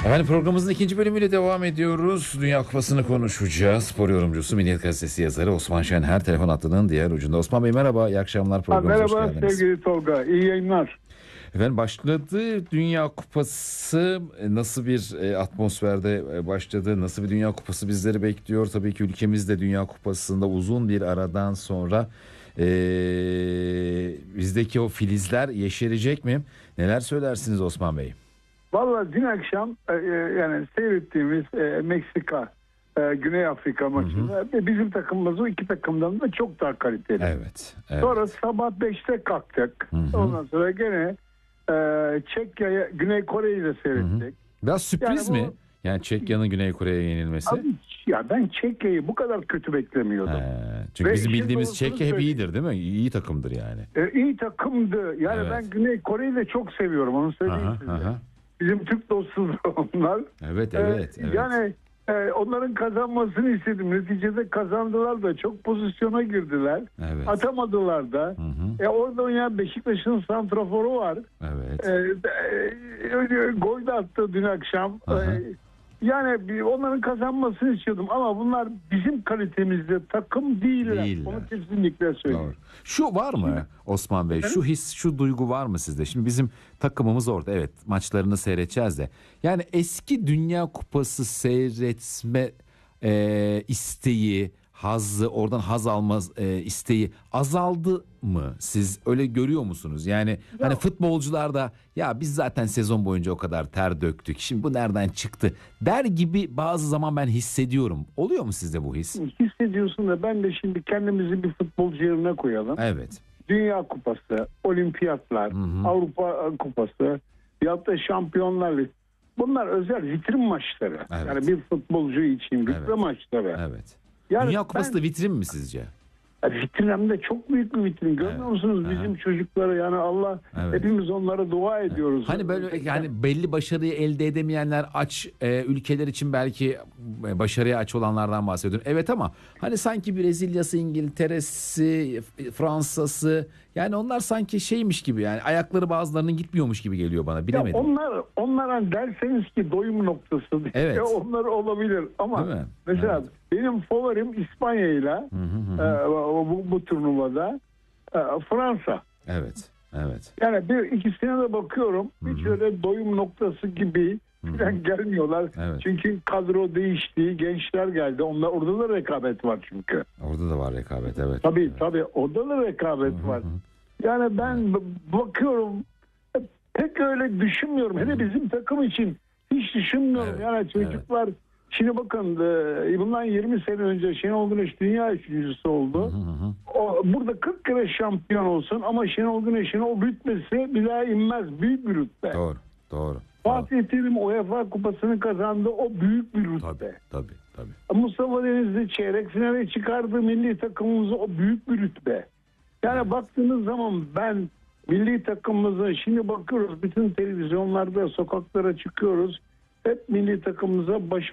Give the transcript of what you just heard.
Efendim programımızın ikinci bölümüyle devam ediyoruz. Dünya Kupası'nı konuşacağız. Spor yorumcusu, Milliyet Gazetesi yazarı Osman Şenher telefon hattının diğer ucunda. Osman Bey merhaba, iyi akşamlar, programımıza hoş Merhaba geldiniz. sevgili Tolga, iyi yayınlar. Efendim başladı Dünya Kupası, nasıl bir atmosferde başladı, nasıl bir Dünya Kupası bizleri bekliyor? Tabii ki ülkemiz de Dünya Kupası'nda uzun bir aradan sonra bizdeki o filizler yeşerecek mi? Neler söylersiniz Osman Bey? Vallahi dün akşam yani seyrettiğimiz Meksika, Güney Afrika maçında bizim takımımız o iki takımdan da çok daha kaliteli. Evet. Sonra sabah 5'te kalktık. Ondan sonra gene Çekya'ya, Güney Kore'yi de seyrettik. Biraz sürpriz Yani mi? Yani Çekya'nın Güney Kore'ye yenilmesi. Abi, ya ben Çekya'yı bu kadar kötü beklemiyordum. Çünkü Ve bizim işin bildiğimiz doğrusunu Çekya hep söyleyeyim. iyidir değil mi? İyi takımdır yani. İyi takımdı. Yani Evet. ben Güney Kore'yi de çok seviyorum. Onu söyleyeyim size. Bizim Türk dostuz onlar. Evet. Yani onların kazanmasını istedim. Neticede kazandılar da çok pozisyona girdiler. Evet. Atamadılar da. Orada oynayan Beşiktaş'ın santraforu var. Evet. Gol de attı dün akşam. Yani onların kazanmasını istiyordum ama bunlar bizim kalitemizde takım değiller. Onu kesinlikle söyleyeyim. Doğru. Şu var mı Osman Bey? Şu his, şu duygu var mı sizde? Şimdi bizim takımımız orada. Evet, maçlarını seyredeceğiz de. Yani eski Dünya Kupası seyretme isteği, hazzı, oradan haz alma isteği azaldı mı? Siz öyle görüyor musunuz? Yani hani futbolcular da ya biz zaten sezon boyunca o kadar ter döktük. Şimdi bu nereden çıktı der gibi bazı zaman ben hissediyorum. Oluyor mu sizde bu his? Hissediyorsun da ben de şimdi kendimizi bir futbolcu yerine koyalım. Evet. Dünya Kupası, Olimpiyatlar, Avrupa Kupası, ya da Şampiyonlar Ligi. Bunlar özel vitrin maçları. Evet. Yani bir futbolcu için vitrin maçları. Evet. Yani Dünya Kupası da vitrin mi sizce? Vitrin hem de çok büyük bir vitrin. Görmüyor musunuz bizim çocukları? Yani Allah hepimiz onlara dua ediyoruz. Hani böyle yani belli başarıyı elde edemeyenler aç ülkeler için belki başarıya aç olanlardan bahsediyorum. Evet ama hani sanki Brezilya'sı, İngiltere'si, Fransa'sı yani onlar sanki şeymiş gibi yani ayakları bazılarının gitmiyormuş gibi geliyor bana. Bilemedim. Onlara derseniz ki doyum noktası diye. Evet. Onlar olabilir ama mesela benim favorim İspanya'yla bu turnuvada Fransa. Evet. Yani ikisine de bakıyorum. Hiç öyle doyum noktası gibi falan gelmiyorlar. Evet. Çünkü kadro değişti, gençler geldi. Orada da rekabet var çünkü. Orada da var rekabet, evet. Tabii orada da rekabet var. Yani ben bakıyorum pek öyle düşünmüyorum. Hele bizim takım için hiç düşünmüyorum. Yani çocuklar şimdi bakın bundan 20 sene önce Şenol Güneş dünya üçüncüsü oldu. Burada 40 kere şampiyon olsun ama Şenol Güneş'in o rütbesi bir daha inmez. Büyük bir rütbe. Doğru. Fatih Terim UEFA kupasını kazandı. O büyük bir rütbe. Tabii. Mustafa Denizli çeyrek finale çıkardı milli takımımızı. O büyük bir rütbe. Yani baktığınız zaman ben milli takımımıza şimdi bakıyoruz bütün televizyonlarda sokaklara çıkıyoruz. Hep milli takımımıza